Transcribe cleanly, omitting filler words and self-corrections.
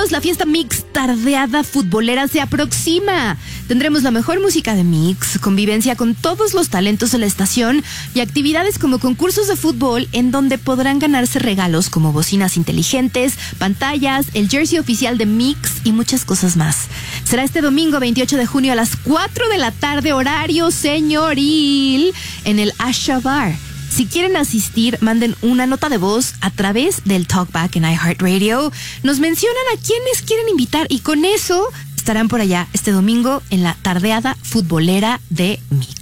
amigos, la fiesta Mix Tardeada Futbolera se aproxima. Tendremos la mejor música de Mix, convivencia con todos los talentos de la estación y actividades como concursos de fútbol en donde podrán ganarse regalos como bocinas inteligentes, pantallas, el jersey oficial de Mix y muchas cosas más. Será este domingo 28 de junio a las 4 de la tarde, horario señoril, en el Asha Bar. Si quieren asistir, manden una nota de voz a través del Talkback en iHeartRadio. Nos mencionan a quienes quieren invitar y con eso estarán por allá este domingo en la tardeada futbolera de Mix.